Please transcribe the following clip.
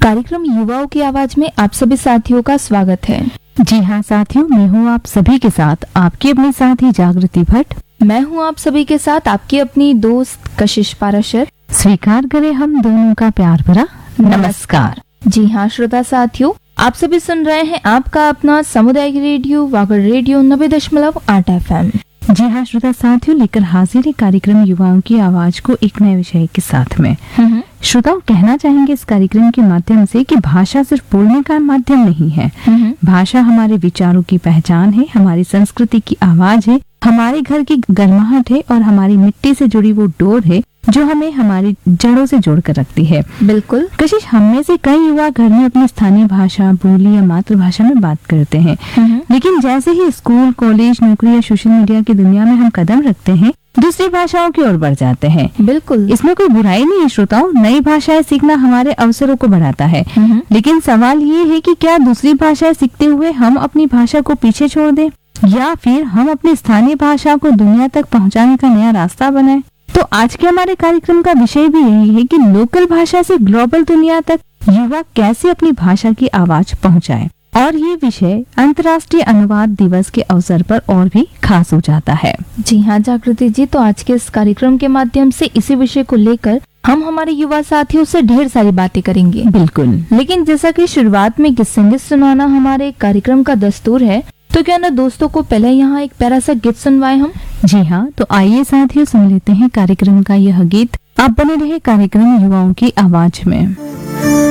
कार्यक्रम युवाओं की आवाज में आप सभी साथियों का स्वागत है। जी हाँ साथियों, मैं हूँ आप सभी के साथ आपकी अपनी साथी जागृति भट्ट। मैं हूँ आप सभी के साथ आपकी अपनी दोस्त कशिश पाराशर। स्वीकार करें हम दोनों का प्यार भरा नमस्कार। जी हाँ श्रोता साथियों, आप सभी सुन रहे हैं आपका अपना सामुदायिक रेडियो वागड़ रेडियो 90.8 FM। जी हाँ श्रोता साथियों, लेकर हाजिर है कार्यक्रम युवाओं की आवाज को एक नए विषय के साथ में। श्रोताओं, कहना चाहेंगे इस कार्यक्रम के माध्यम से कि भाषा सिर्फ बोलने का माध्यम नहीं है। भाषा हमारे विचारों की पहचान है, हमारी संस्कृति की आवाज है, हमारे घर की गर्माहट है और हमारी मिट्टी से जुड़ी वो डोर है जो हमें हमारी जड़ों से जोड़कर रखती है। बिल्कुल कशिश, हम में से कई युवा घर में अपनी स्थानीय भाषा, बोली या मातृभाषा में बात करते हैं, लेकिन जैसे ही स्कूल, कॉलेज, नौकरी या सोशल मीडिया की दुनिया में हम कदम रखते हैं, दूसरी भाषाओं की ओर बढ़ जाते हैं। बिल्कुल, इसमें कोई बुराई नहीं है श्रोताओं, नई भाषाएं सीखना हमारे अवसरों को बढ़ाता है। लेकिन सवाल ये है कि क्या दूसरी भाषाएं सीखते हुए हम अपनी भाषा को पीछे छोड़ दें या फिर हम अपनी स्थानीय भाषा को दुनिया तक पहुंचाने का नया रास्ता बनाएं। तो आज के हमारे कार्यक्रम का विषय भी यही है कि लोकल भाषा से ग्लोबल दुनिया तक युवा कैसे अपनी भाषा की आवाज पहुंचाए। और ये विषय अंतर्राष्ट्रीय अनुवाद दिवस के अवसर पर और भी खास हो जाता है। जी हाँ जागृति जी, तो आज के इस कार्यक्रम के माध्यम से इसी विषय को लेकर हम हमारे युवा साथियों से ढेर सारी बातें करेंगे। बिल्कुल, लेकिन जैसा कि शुरुआत में गीत संगीत सुनाना हमारे कार्यक्रम का दस्तूर है, तो क्या ना दोस्तों को पहले यहाँ एक प्यारा सा गीत सुनवाए हम। जी हाँ, तो आइए साथियों सुन लेते हैं कार्यक्रम का यह गीत। आप बने रहे कार्यक्रम युवाओं की आवाज में।